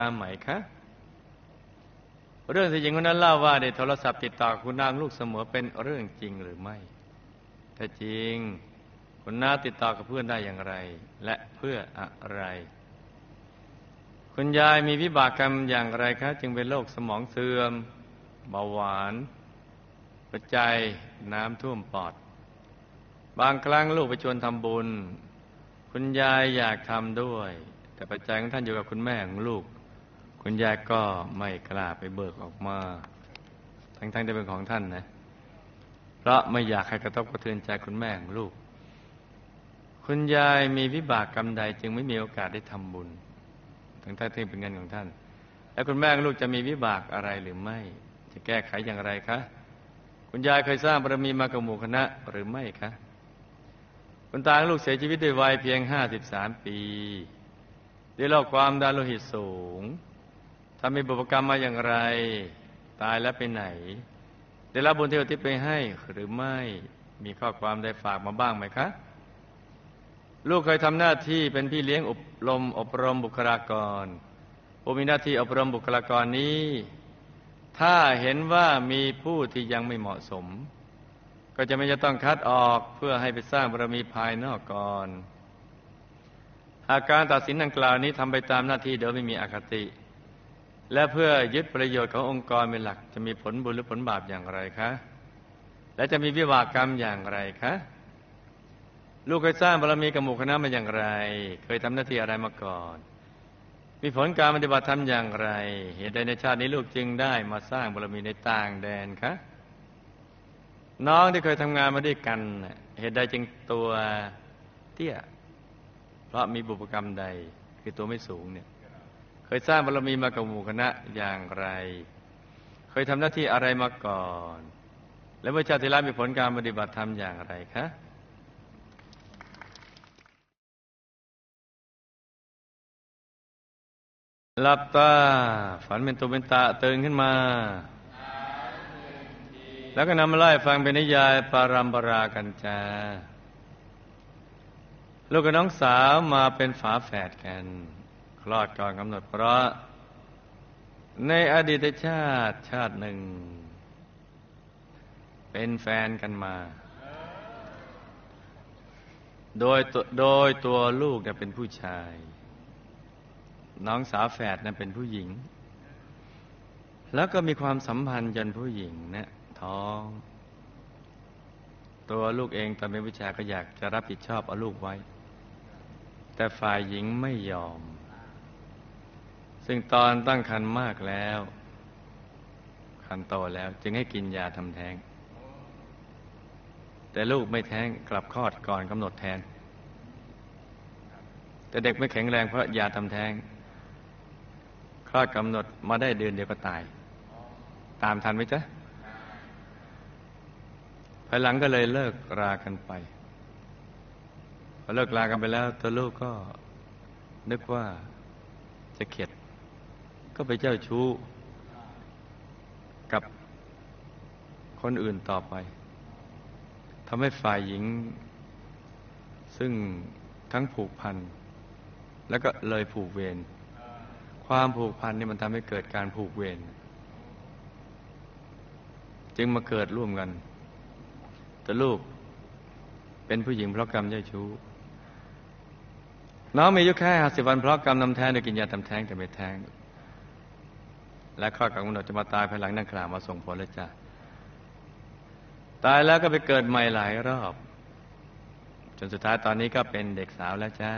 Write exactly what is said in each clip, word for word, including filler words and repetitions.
ตามไหมคะเรื่องที่หญิงคนนั้นเล่าว่าได้โทรศัพท์ติดต่อคุณนางลูกเสมอเป็นเรื่องจริงหรือไม่ถ้าจริงคุณน้าติดต่อกับเพื่อนได้อย่างไรและเพื่ออะไรคุณยายมีวิบากกรรมอย่างไรคะจึงเป็นโรคสมองเสื่อมเบาหวานหัวใจน้ำท่วมปอดบางครั้งลูกไปชวนทำบุญคุณยายอยากทำด้วยแต่ปัจจัยของท่านอยู่กับคุณแม่ของลูกคุณยายก็ไม่กล้าไปเบิกออกมาทั้งๆที่เป็นของท่านนะเพราะไม่อยากให้กระทบกระเทือนใจคุณแม่ของลูกคุณยายมีวิบากกรรมใดจึงไม่มีโอกาสได้ทำบุญทั้งๆที่เป็นเงินของท่านและคุณแม่ของลูกจะมีวิบากอะไรหรือไม่จะแก้ไขอย่างไรคะคุณยายเคยสร้างบารมีมากับหมู่คณะหรือไม่คะคุณตาของลูกเสียชีวิตด้วยวัยเพียงห้าสิบสามปีด้วยโรคความดันโลหิตสูงทำมีบุพกรรมมาอย่างไรตายแล้วไปไหนได้รับบุญที่อุทิศไปให้หรือไม่มีข้อความได้ฝากมาบ้างไหมคะลูกเคยทำหน้าที่เป็นพี่เลี้ยงอบรมอบรมบุคลากรผู้มีหน้าที่อบรมบุคลากรนี้ถ้าเห็นว่ามีผู้ที่ยังไม่เหมาะสมก็จะไม่จะต้องคัดออกเพื่อให้ไปสร้างบารมีภายนอกก่อนหากการตัดสินดังกล่าวนี้ทำไปตามหน้าที่โดยไม่มีอคติและเพื่อยึดประโยชน์ขององค์กรเป็นหลักจะมีผลบุญหรือผลบาปอย่างไรคะและจะมีวิบากกรรมอย่างไรคะลูกเคยสร้างบารมีกับหมู่คณะมาอย่างไรเคยทำหน้าที่อะไรมาก่อนมีผลการปฏิบัติธรรมอย่างไรเหตุใดในชาตินี้ลูกจึงได้มาสร้างบารมีในต่างแดนคะน้องที่เคยทำงานมาด้วยกันเหตุใดจึงตัวเตี้ยเพราะมีบุพกรรมใดคือตัวไม่สูงเนี่ยเคยสร้างบารมีมากับหมู่คณะอย่างไรเคยทำหน้าที่อะไรมาก่อนและเมื่อชาติที่แล้วมีผลการปฏิบัติธรรมอย่างไรคะหลับตาฝันเป็นตุเป็นตะตื่นขึ้นมาแล้วก็นำมาไล่ฟังเป็นนิยายปารัมปรากันจาลูกกับน้องสาวมาเป็นฝาแฝดกันคลอดก่อนกำหนดเพราะในอดีตชาติชาติหนึ่งเป็นแฟนกันมาโดยโดยตัวลูกเนี่ยเป็นผู้ชายน้องสาวแฝดนั้นเป็นผู้หญิงแล้วก็มีความสัมพันธ์จนผู้หญิงเนี่ยท้องตัวลูกเองตอนเป็นผู้ชายก็อยากจะรับผิดชอบเอาลูกไว้แต่ฝ่ายหญิงไม่ยอมซึ่งตอนตั้งครรภ์มากแล้วครรภ์โตแล้วจึงให้กินยาทำแท้งแต่ลูกไม่แท้งกลับคลอดก่อนกำหนดแทนแต่เด็กไม่แข็งแรงเพราะยาทำแท้งคลอดกำหนดมาได้เดือนเดียวก็ตายตามทันไหมจ๊ะภายหลังก็เลยเลิกรากันไปพอเลิกรากันไปแล้วตัวลูกก็นึกว่าจะเข็ดก็ไปเจ้าชู้กับคนอื่นต่อไปทำให้ฝ่ายหญิงซึ่งทั้งผูกพันแล้วก็เลยผูกเวรความผูกพันนี่มันทำให้เกิดการผูกเวรจึงมาเกิดร่วมกันแต่ลูกเป็นผู้หญิงเพราะกรรมเจ้าชู้น้องมีอายุแค่ห้าสิบวันเพราะกรรมนำแท้งโดยกินยาทำแท้งแต่ไม่แท้งและข้อกำหนดจะมาตายภายหลังนั่งกล่าวมาส่งผลแล้วจ้ะตายแล้วก็ไปเกิดใหม่หลายรอบจนสุดท้ายตอนนี้ก็เป็นเด็กสาวแล้วจ้า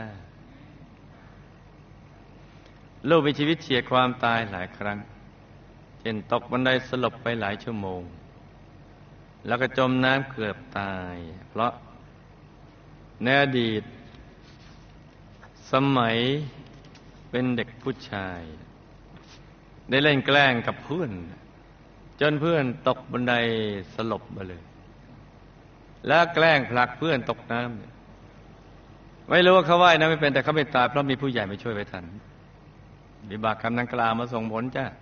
ลูกมีชีวิตเฉียดความตายหลายครั้งเช่นตกบันไดสลบไปหลายชั่วโมงแล้วก็จมน้ำเกือบตายเพราะในอดีตสมัยเป็นเด็กผู้ชายได้เล่นแกล้งกับเพื่อนจนเพื่อนตกบันไดสลบไปเลยแล้วแกล้งผลักเพื่อนตกน้ำไม่รู้ว่าเขาว่ายน้ำไม่เป็นแต่เขาไม่ตายเพราะมีผู้ใหญ่มาช่วยไว้ทันวิบากกรรมดังกล่าวมาส่งผลจ้ะ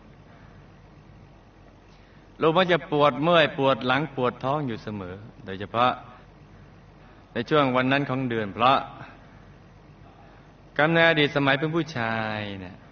ลูกมักจะปวดเมื่อยปวดหลังปวดท้องอยู่เสมอโดยเฉพาะในช่วงวันนั้นของเดือนเพราะกรรมในอดีตสมัยเป็นผู้ชายเนี่ย